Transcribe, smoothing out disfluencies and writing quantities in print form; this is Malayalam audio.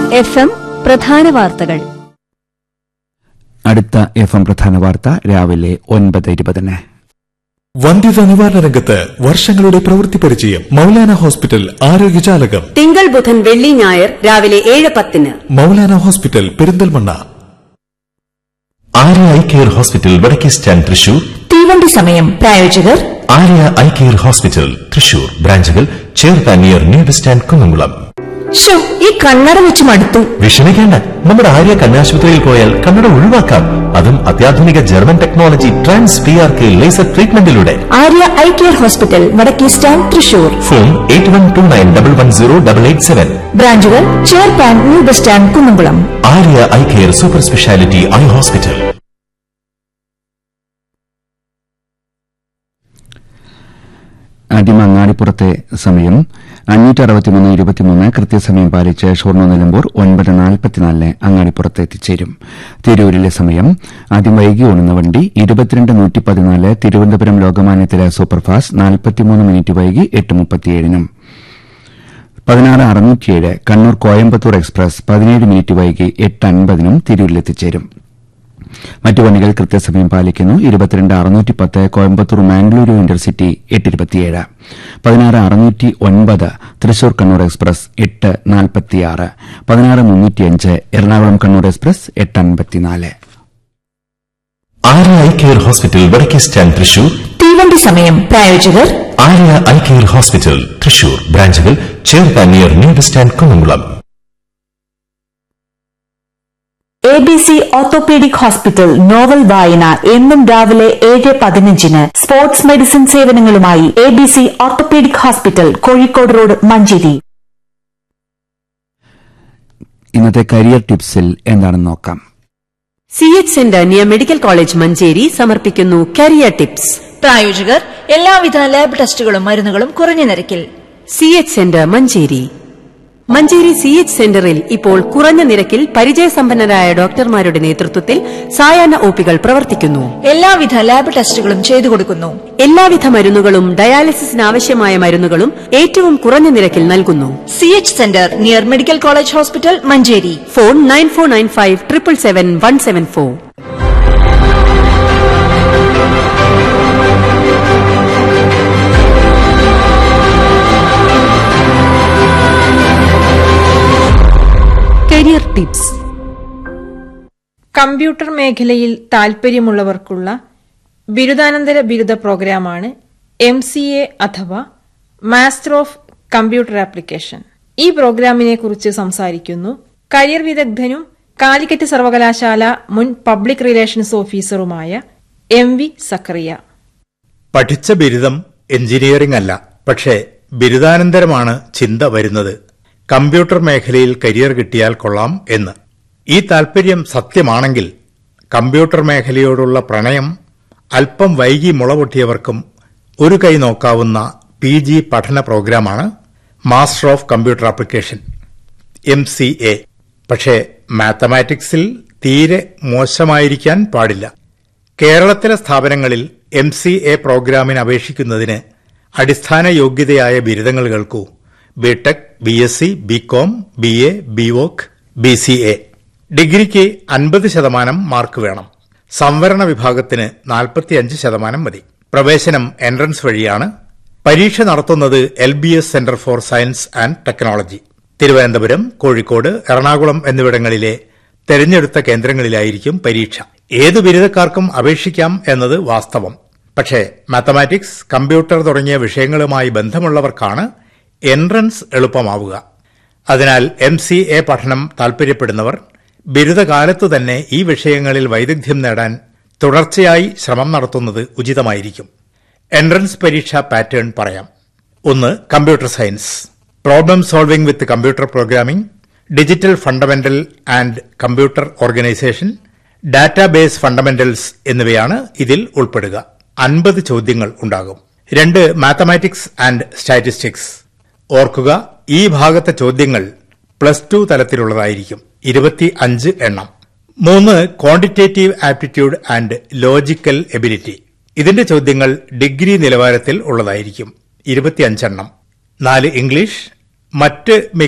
FM പ്രധാന വാർത്തകൾ. അടുത്ത FM പ്രധാന വാർത്ത രാവിലെ 9:20. വന്ധ്യതാ നിവാരണ രംഗത്ത് വർഷങ്ങളുടെ പ്രവൃത്തി പരിചയം. മൗലാന ഹോസ്പിറ്റൽ ആരോഗ്യജാലകം. തിങ്കൾ, ബുധൻ, വെള്ളി, ഞായർ രാവിലെ 7:10. Maulana hospital Perinthalmanna. Arya eye care hospital വടക്കേ സ്റ്റാൻഡ് തൃശൂർ. തീവണ്ടി സമയം. പ്രായോജകർ Arya eye care hospital Thrissur. ബ്രാഞ്ചുകൾ ചേർത്ത near new bus stand Kunnamkulam. ഈ കണ്ണട വെച്ച് മടുത്തു. വിഷമിക്കേണ്ട, നമ്മുടെ ആര്യ കണ്ണാശുപത്രിയിൽ പോയാൽ കണ്ണട ഒഴിവാക്കാം. അതും അത്യാധുനിക German technology trans PRK laser ട്രീറ്റ്മെന്റിലൂടെ. Arya eye care hospital വടക്കേ സ്റ്റാൻഡ് തൃശൂർ. ഫോൺ 8129110887. ബ്രാഞ്ചുകൾ ചേർപ്പാൻ new bus stand Kunnamkulam. Arya eye care super speciality eye hospital. ആദ്യം അങ്ങാടിപ്പുറത്തെ സമയം 563:23 കൃത്യസമയം പാലിച്ച് ഷൊർണൂർ നിലമ്പൂർ 9:44 അങ്ങാടിപ്പുറത്ത് എത്തിച്ചേരും. തിരൂരിലെ സമയം ആദ്യം വൈകി ഓടുന്ന വണ്ടി 22:114 തിരുവനന്തപുരം ലോകമാന്യത്തിലെ സൂപ്പർഫാസ്റ്റ് 43 മിനിറ്റ് വൈകി 8:37. 16:607 കണ്ണൂർ കോയമ്പത്തൂർ എക്സ്പ്രസ് 17 മിനിറ്റ് വൈകി 8:50 തിരൂരിലെത്തിച്ചേരും. മറ്റു വണ്ടികൾ കൃത്യസമയം പാലിക്കുന്നു. 22:610 Coimbatore Mangaluru intercity 8:27. 16:609 Thrissur Kannur express 8:46. 16:305 Ernakulam Kannur express 8:54. Arya eye care hospital വടക്കേ സ്റ്റാൻഡ് തൃശൂർ. തീവണ്ടി സമയം. പ്രായോജകർ Arya eye care hospital Thrissur. ബ്രാഞ്ചുകൾ ചേർത്ത near new bus stand Kunnamkulam. ABC orthopaedic hospital novel വായന എന്നും രാവിലെ 7:15. Sports medicine സേവനങ്ങളുമായി ABC orthopaedic hospital, Kozhikode road, Manjeri. ഇന്നത്തെ കരിയർ ടിപ്സിൽ എന്താണെന്ന് നോക്കാം. CH centre near medical college Manjeri സമർപ്പിക്കുന്നു കരിയർ ടിപ്സ്. പ്രായോജകർ എല്ലാവിധ ലാബ് ടെസ്റ്റുകളും മരുന്നുകളും കുറഞ്ഞ നിരക്കിൽ. CH centre Manjeri. Manjeri CH സെന്ററിൽ ഇപ്പോൾ കുറഞ്ഞ നിരക്കിൽ പരിചയസമ്പന്നരായ ഡോക്ടർമാരുടെ നേതൃത്വത്തിൽ സായാഹ്ന OPകൾ പ്രവർത്തിക്കുന്നു. എല്ലാവിധ ലാബ് ടെസ്റ്റുകളും ചെയ്തു കൊടുക്കുന്നു. എല്ലാവിധ മരുന്നുകളും ഡയാലിസിസിന് ആവശ്യമായ മരുന്നുകളും ഏറ്റവും കുറഞ്ഞ നിരക്കിൽ നൽകുന്നു. CH centre near medical college hospital, Manjeri. Phone 9495777174. Career tips. Computer മേഖലയിൽ താൽപര്യമുള്ളവർക്കുള്ള ബിരുദാനന്തര ബിരുദ പ്രോഗ്രാമാണ് MCA അഥവാ മാസ്റ്റർ ഓഫ് കമ്പ്യൂട്ടർ ആപ്ലിക്കേഷൻ. ഈ പ്രോഗ്രാമിനെ കുറിച്ച് സംസാരിക്കുന്നു കരിയർ വിദഗ്ധനും കാലിക്കറ്റ് സർവകലാശാല മുൻ പബ്ലിക് റിലേഷൻസ് ഓഫീസറുമായ MV സക്കറിയ. പഠിച്ച ബിരുദം എഞ്ചിനീയറിംഗ് അല്ല, പക്ഷേ ബിരുദാനന്തരമാണ് ചിന്ത വരുന്നത്. കമ്പ്യൂട്ടർ മേഖലയിൽ കരിയർ കിട്ടിയാൽ കൊള്ളാം എന്ന്. ഈ താൽപര്യം സത്യമാണെങ്കിൽ കമ്പ്യൂട്ടർ മേഖലയോടുള്ള പ്രണയം അല്പം വൈകി മുളപൊട്ടിയവർക്കും ഒരു കൈ നോക്കാവുന്ന PG പഠന പ്രോഗ്രാമാണ് master of computer application MCA. പക്ഷേ മാത്തമാറ്റിക്സിൽ തീരെ മോശമായിരിക്കാൻ പാടില്ല. കേരളത്തിലെ സ്ഥാപനങ്ങളിൽ MCA പ്രോഗ്രാമിന് അപേക്ഷിക്കുന്നതിന് അടിസ്ഥാന യോഗ്യതയായ ബിരുദങ്ങൾ കേൾക്കൂ: BTech, BSc, BCom, BA, BVoc, BCA. ഡിഗ്രിക്ക് 50% മാർക്ക് വേണം. സംവരണ വിഭാഗത്തിന് 45% മതി. പ്രവേശനം എൻട്രൻസ് വഴിയാണ്. പരീക്ഷ നടത്തുന്നത് LBS centre for science and technology, Thiruvananthapuram, Kozhikode, Ernakulam എന്നിവിടങ്ങളിലെ തെരഞ്ഞെടുത്ത കേന്ദ്രങ്ങളിലായിരിക്കും പരീക്ഷ. ഏതു ബിരുദക്കാർക്കും അപേക്ഷിക്കാം എന്നത് വാസ്തവം. പക്ഷേ മാത്തമാറ്റിക്സ്, കമ്പ്യൂട്ടർ തുടങ്ങിയ വിഷയങ്ങളുമായി ബന്ധമുള്ളവർക്കാണ് എൻട്രൻസ് എളുപ്പമാവുക. അതിനാൽ MCA പഠനം താൽപര്യപ്പെടുന്നവർ ബിരുദകാലത്തു തന്നെ ഈ വിഷയങ്ങളിൽ വൈദഗ്ധ്യം നേടാൻ തുടർച്ചയായി ശ്രമം നടത്തുന്നത് ഉചിതമായിരിക്കും. എൻട്രൻസ് പരീക്ഷാ പാറ്റേൺ പറയാം. 1. Computer science, problem solving with computer programming, digital fundamental and computer organisation, database fundamentals എന്നിവയാണ് ഇതിൽ ഉൾപ്പെടുക. 50 ചോദ്യങ്ങൾ ഉണ്ടാകും. 2. Mathematics and statistics. ഓർക്കുക, ഈ ഭാഗത്തെ ചോദ്യങ്ങൾ +2 തലത്തിലുള്ളതായിരിക്കും, 25 എണ്ണം. 3. Quantitative aptitude and logical ability. ഇതിന്റെ ചോദ്യങ്ങൾ ഡിഗ്രി നിലവാരത്തിൽ ഉള്ളതായിരിക്കും, 25 എണ്ണം. 4. ഇംഗ്ലീഷ്. മറ്റ്